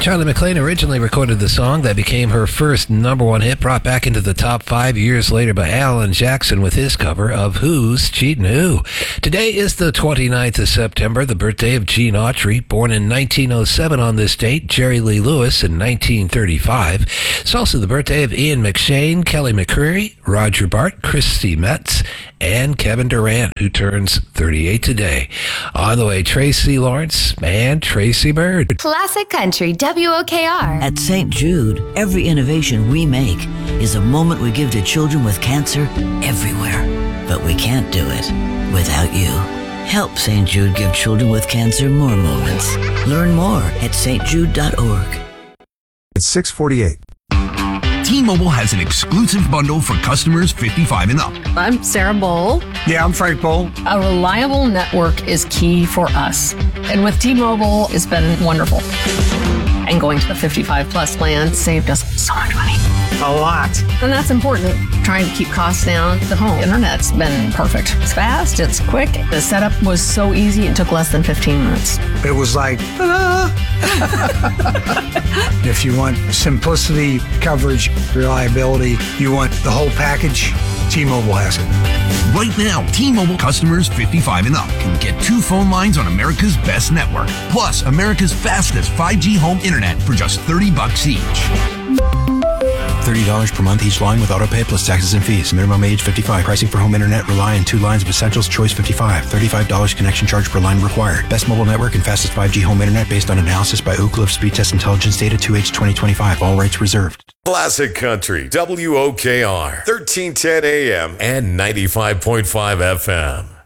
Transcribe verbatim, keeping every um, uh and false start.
Shirley MacLaine originally recorded the song that became her first number one hit, brought back into the top five years later by Alan Jackson with his cover of Who's Cheatin' Who. Today is the twenty-ninth of September, the birthday of Gene Autry, born in nineteen oh seven on this date, Jerry Lee Lewis in nineteen thirty-five. It's also the birthday of Ian McShane, Kelly McCreary, Roger Bart, Christy Metz, and Kevin Durant, who turns thirty-eight today. On the way, Tracy Lawrence and Tracy Bird. Classic Country, W O K R. At Saint Jude, every innovation we make is a moment we give to children with cancer everywhere. But we can't do it without you. Help Saint Jude give children with cancer more moments. Learn more at s t jude dot org. It's six forty-eight. T-Mobile has an exclusive bundle for customers fifty-five and up. I'm Sarah Bowl. Yeah, I'm Frank Bowl. A reliable network is key for us. And with T-Mobile, it's been wonderful. And going to the fifty-five plus plan saved us so much money. A lot. And that's important. Trying to keep costs down. The home internet's been perfect. It's fast, it's quick. The setup was so easy, it took less than fifteen minutes. It was like, ta-da! If you want simplicity, coverage, reliability, you want the whole package, T-Mobile has it. Right now, T-Mobile customers fifty-five and up can get two phone lines on America's best network, plus America's fastest five G home internet for just thirty bucks each. thirty dollars per month each line with autopay plus taxes and fees. Minimum age fifty-five. Pricing for home internet rely on two lines of Essentials Choice fifty-five. thirty-five dollars connection charge per line required. Best mobile network and fastest five G home internet based on analysis by Ookla of Speed Test Intelligence data two H twenty twenty-five. All rights reserved. Classic Country, W O K R, thirteen ten A M and ninety-five point five F M.